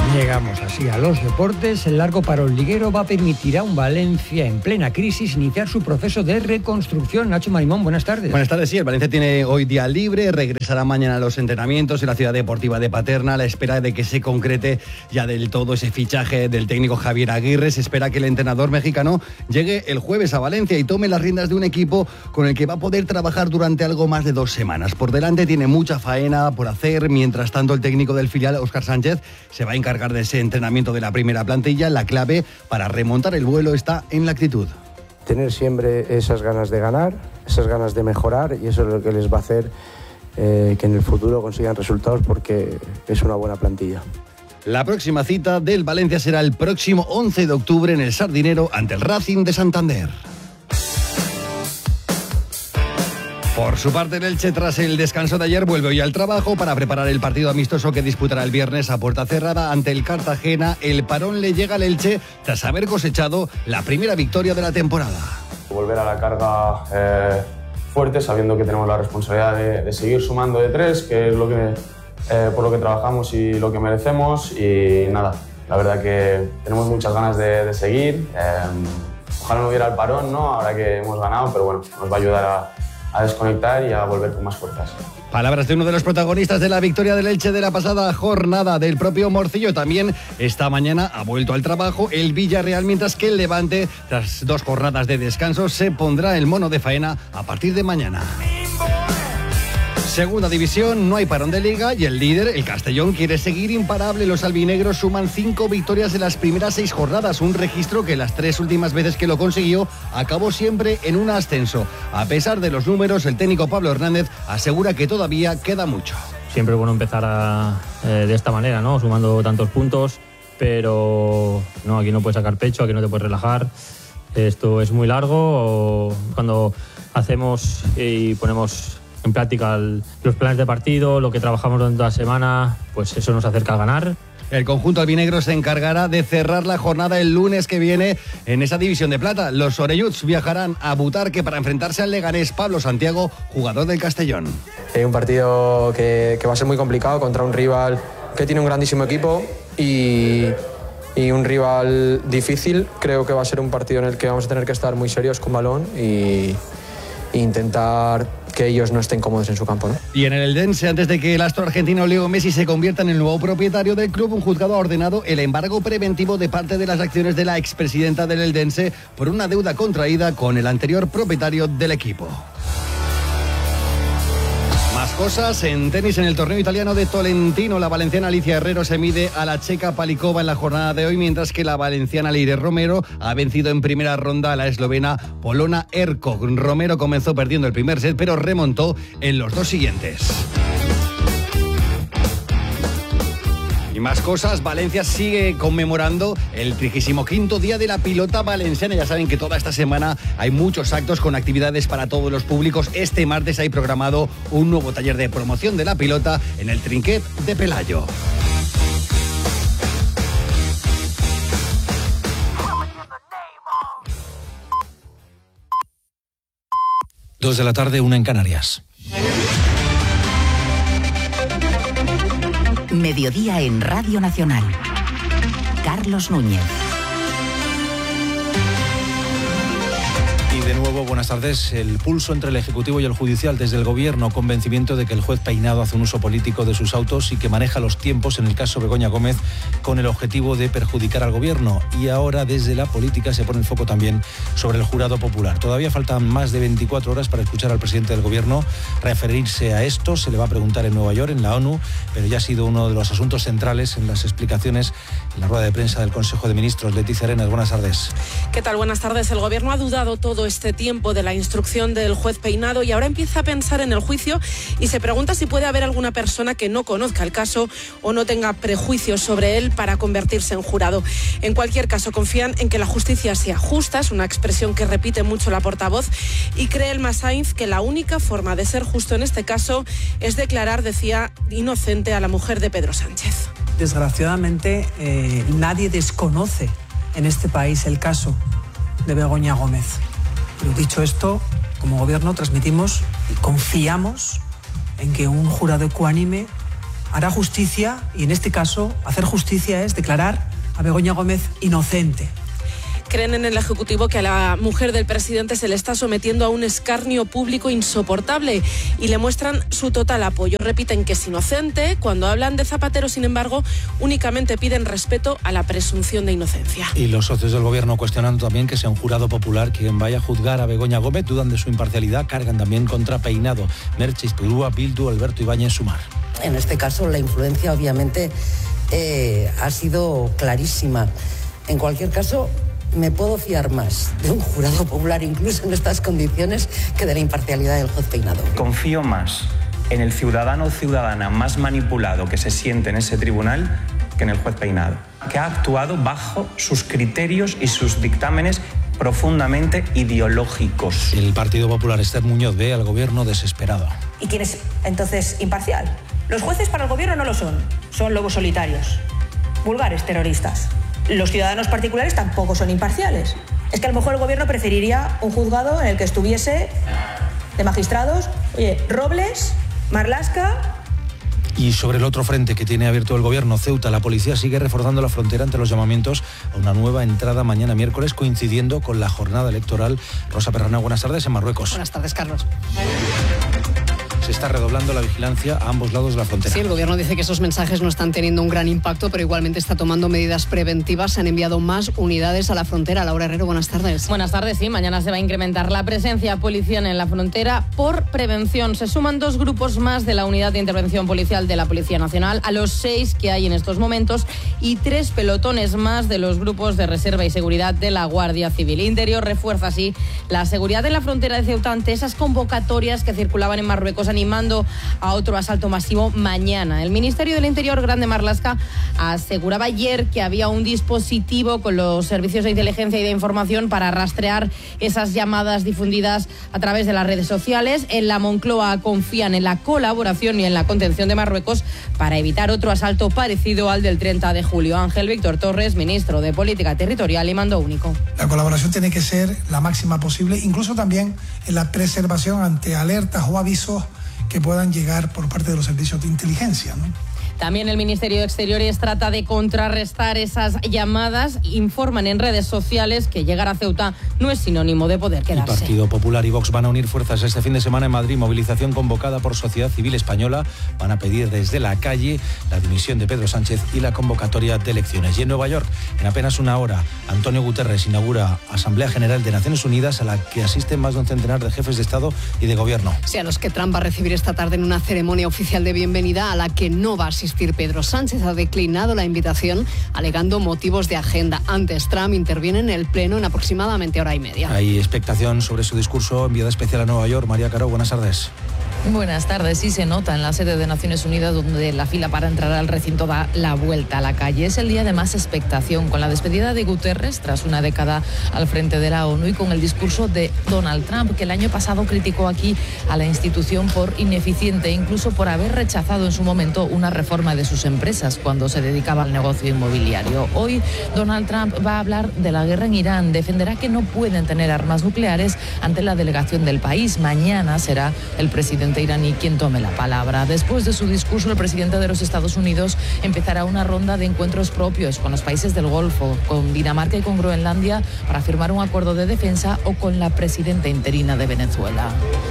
Llegamos así a los deportes. El largo parón liguero va a permitir a un Valencia en plena crisis iniciar su proceso de reconstrucción. Nacho Marimón, buenas tardes. Buenas tardes, sí. El Valencia tiene hoy día libre, regresará mañana a los entrenamientos en la ciudad deportiva de Paterna a la espera de que se concrete ya del todo ese fichaje del técnico Javier Aguirre. Se espera que el entrenador mexicano llegue el jueves a Valencia y tome las riendas de un equipo con el que va a poder trabajar durante algo más de 2 semanas. Por delante tiene mucha faena por hacer. Mientras tanto, el técnico del filial, Óscar Sánchez, se va a encargar de ese entrenamiento de la primera plantilla. La clave para remontar el vuelo está en la actitud. Tener siempre esas ganas de ganar, esas ganas de mejorar, y eso es lo que les va a hacer que en el futuro consigan resultados, porque es una buena plantilla. La próxima cita del Valencia será el próximo 11 de octubre en el Sardinero ante el Racing de Santander. Por su parte, el Elche, tras el descanso de ayer, vuelve hoy al trabajo para preparar el partido amistoso que disputará el viernes a puerta cerrada ante el Cartagena. El parón le llega al Elche tras haber cosechado la primera victoria de la temporada. Volver a la carga fuerte, sabiendo que tenemos la responsabilidad de seguir sumando de 3, que es lo que, por lo que trabajamos y lo que merecemos. Y nada, la verdad que tenemos muchas ganas de seguir. Ojalá no hubiera el parón, ¿no? Ahora que hemos ganado, pero bueno, nos va a ayudar a desconectar y a volver con más fuerzas. Palabras de uno de los protagonistas de la victoria del Elche de la pasada jornada, del propio Morcillo. También esta mañana ha vuelto al trabajo el Villarreal, mientras que el Levante, tras 2 jornadas de descanso, se pondrá el mono de faena a partir de mañana. Segunda división, no hay parón de liga y el líder, el Castellón, quiere seguir imparable. Los albinegros suman 5 victorias en las primeras 6 jornadas, un registro que las 3 últimas veces que lo consiguió acabó siempre en un ascenso. A pesar de los números, el técnico Pablo Hernández asegura que todavía queda mucho. Siempre es bueno empezar de esta manera, ¿no? Sumando tantos puntos, pero no, aquí no puedes sacar pecho, aquí no te puedes relajar. Esto es muy largo. Cuando hacemos y ponemos en práctica los planes de partido, lo que trabajamos durante la semana, pues eso nos acerca a ganar. El conjunto albinegro se encargará de cerrar la jornada el lunes que viene en esa división de plata. Los orelluts viajarán a Butarque para enfrentarse al leganés. Pablo Santiago, jugador del Castellón. Un partido que va a ser muy complicado contra un rival que tiene un grandísimo equipo y un rival difícil. Creo que va a ser un partido en el que vamos a tener que estar muy serios con balón e intentar que ellos no estén cómodos en su campo, ¿no? Y en el Eldense, antes de que el astro argentino Leo Messi se convierta en el nuevo propietario del club, un juzgado ha ordenado el embargo preventivo de parte de las acciones de la expresidenta del Eldense por una deuda contraída con el anterior propietario del equipo. Más cosas en tenis. En el torneo italiano de Tolentino, la valenciana Alicia Herrero se mide a la checa Palikova en la jornada de hoy, mientras que la valenciana Leire Romero ha vencido en primera ronda a la eslovena Polona Erkog. Romero comenzó perdiendo el primer set, pero remontó en los 2 siguientes. Y más cosas, Valencia sigue conmemorando el 35º día de la pilota valenciana. Ya saben que toda esta semana hay muchos actos con actividades para todos los públicos. Este martes hay programado un nuevo taller de promoción de la pilota en el Trinquet de Pelayo. Dos de la tarde, 1 en Canarias. Mediodía en Radio Nacional. Carlos Núñez. Y de nuevo, buenas tardes. El pulso entre el Ejecutivo y el Judicial. Desde el Gobierno, convencimiento de que el juez Peinado hace un uso político de sus autos y que maneja los tiempos en el caso Begoña Gómez con el objetivo de perjudicar al Gobierno. Y ahora, desde la política, se pone el foco también sobre el jurado popular. Todavía faltan más de 24 horas para escuchar al presidente del Gobierno referirse a esto. Se le va a preguntar en Nueva York, en la ONU, pero ya ha sido uno de los asuntos centrales en las explicaciones en la rueda de prensa del Consejo de Ministros. Leticia Arenas, buenas tardes. ¿Qué tal? Buenas tardes. El Gobierno ha dudado todo este tiempo de la instrucción del juez Peinado y ahora empieza a pensar en el juicio y se pregunta si puede haber alguna persona que no conozca el caso o no tenga prejuicios sobre él para convertirse en jurado. En cualquier caso, confían en que la justicia sea justa, es una expresión que repite mucho la portavoz, y cree Elma Sainz que la única forma de ser justo en este caso es declarar, decía, inocente a la mujer de Pedro Sánchez. Desgraciadamente, nadie desconoce en este país el caso de Begoña Gómez. Pero dicho esto, como Gobierno transmitimos y confiamos en que un jurado ecuánime hará justicia y en este caso hacer justicia es declarar a Begoña Gómez inocente. Creen en el Ejecutivo que a la mujer del presidente se le está sometiendo a un escarnio público insoportable y le muestran su total apoyo. Repiten que es inocente. Cuando hablan de Zapatero, sin embargo, únicamente piden respeto a la presunción de inocencia. Y los socios del gobierno cuestionando también que sea un jurado popular quien vaya a juzgar a Begoña Gómez, dudan de su imparcialidad, cargan también contra Peinado, Merche, Ipurúa, Bildu, Alberto Ibáñez, Sumar. En este caso la influencia obviamente ha sido clarísima. En cualquier caso, me puedo fiar más de un jurado popular, incluso en estas condiciones, que de la imparcialidad del juez Peinado. Confío más en el ciudadano o ciudadana más manipulado que se siente en ese tribunal que en el juez Peinado, que ha actuado bajo sus criterios y sus dictámenes profundamente ideológicos. El Partido Popular, Esther Muñoz, ve al gobierno desesperado. ¿Y quién es entonces imparcial? Los jueces para el gobierno no lo son lobos solitarios, vulgares terroristas. Los ciudadanos particulares tampoco son imparciales. Es que a lo mejor el gobierno preferiría un juzgado en el que estuviese de magistrados, Robles, Marlaska. Y sobre el otro frente que tiene abierto el gobierno, Ceuta, la policía sigue reforzando la frontera ante los llamamientos a una nueva entrada mañana miércoles, coincidiendo con la jornada electoral. Rosa Perrana, buenas tardes en Marruecos. Buenas tardes, Carlos. Se está redoblando la vigilancia a ambos lados de la frontera. Sí, el gobierno dice que esos mensajes no están teniendo un gran impacto, pero igualmente está tomando medidas preventivas. Se han enviado más unidades a la frontera. Laura Herrero, buenas tardes. Buenas tardes, sí. Mañana se va a incrementar la presencia policial en la frontera por prevención. Se suman 2 grupos más de la Unidad de Intervención Policial de la Policía Nacional a los 6 que hay en estos momentos y 3 pelotones más de los grupos de reserva y seguridad de la Guardia Civil. Interior refuerza así la seguridad en la frontera de Ceuta ante esas convocatorias que circulaban en Marruecos animando a otro asalto masivo mañana. El Ministerio del Interior, Grande Marlaska, aseguraba ayer que había un dispositivo con los servicios de inteligencia y de información para rastrear esas llamadas difundidas a través de las redes sociales. En la Moncloa confían en la colaboración y en la contención de Marruecos para evitar otro asalto parecido al del 30 de julio. Ángel Víctor Torres, ministro de Política Territorial y Mando Único. La colaboración tiene que ser la máxima posible, incluso también en la preservación ante alertas o avisos que puedan llegar por parte de los servicios de inteligencia, ¿no? También el Ministerio de Exteriores trata de contrarrestar esas llamadas. Informan en redes sociales que llegar a Ceuta no es sinónimo de poder quedarse. El Partido Popular y Vox van a unir fuerzas este fin de semana en Madrid. Movilización convocada por Sociedad Civil Española. Van a pedir desde la calle la dimisión de Pedro Sánchez y la convocatoria de elecciones. Y en Nueva York, en apenas una hora, Antonio Guterres inaugura Asamblea General de Naciones Unidas a la que asisten más de un centenar de jefes de Estado y de Gobierno. Sí, a los que Trump va a recibir esta tarde en una ceremonia oficial de bienvenida a la que no va a asistir Pedro Sánchez. Ha declinado la invitación alegando motivos de agenda. Antes, Trump interviene en el Pleno en aproximadamente hora y media. Hay expectación sobre su discurso. Enviada especial a Nueva York, María Caro, buenas tardes. Buenas tardes. Sí se nota en la sede de Naciones Unidas, donde la fila para entrar al recinto da la vuelta a la calle. Es el día de más expectación, con la despedida de Guterres tras una década al frente de la ONU y con el discurso de Donald Trump, que el año pasado criticó aquí a la institución por ineficiente, incluso por haber rechazado en su momento una reforma de sus empresas cuando se dedicaba al negocio inmobiliario. Hoy Donald Trump va a hablar de la guerra en Irán, defenderá que no pueden tener armas nucleares ante la delegación del país. Mañana será el presidente iraní quien tome la palabra. Después de su discurso, el presidente de los Estados Unidos empezará una ronda de encuentros propios con los países del Golfo, con Dinamarca y con Groenlandia, para firmar un acuerdo de defensa, o con la presidenta interina de Venezuela.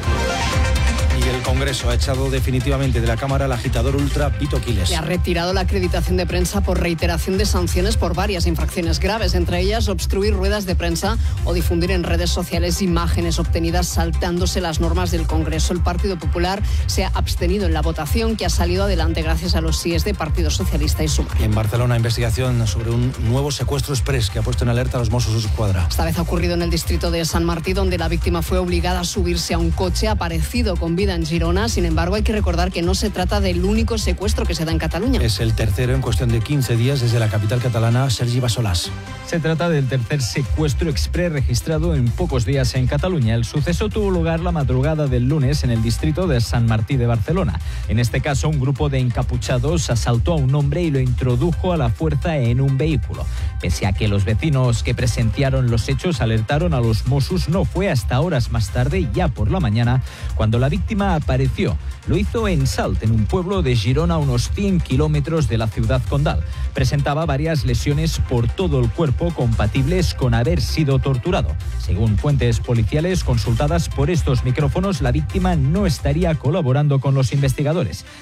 Y el Congreso ha echado definitivamente de la Cámara al agitador ultra Vito Quiles. Le ha retirado la acreditación de prensa por reiteración de sanciones por varias infracciones graves, entre ellas obstruir ruedas de prensa o difundir en redes sociales imágenes obtenidas saltándose las normas del Congreso. El Partido Popular se ha abstenido en la votación, que ha salido adelante gracias a los síes de Partido Socialista y Sumar. En Barcelona, investigación sobre un nuevo secuestro express que ha puesto en alerta a los Mossos d'Esquadra. Esta vez ha ocurrido en el distrito de Sant Martí, donde la víctima fue obligada a subirse a un coche aparecido con vida en Girona. Sin embargo, hay que recordar que no se trata del único secuestro que se da en Cataluña. Es el tercero en cuestión de 15 días desde la capital catalana. Sergi Bassolàs. Se trata del tercer secuestro exprés registrado en pocos días en Cataluña. El suceso tuvo lugar la madrugada del lunes en el distrito de Sant Martí de Barcelona. En este caso, un grupo de encapuchados asaltó a un hombre y lo introdujo a la fuerza en un vehículo. Pese a que los vecinos que presenciaron los hechos alertaron a los Mossos, no fue hasta horas más tarde, ya por la mañana, cuando la víctima desapareció. Lo hizo en Salt, en un pueblo de Girona a unos 100 kilómetros de la ciudad condal. Presentaba varias lesiones por todo el cuerpo compatibles con haber sido torturado. Según fuentes policiales consultadas por estos micrófonos, la víctima no estaría colaborando con los investigadores.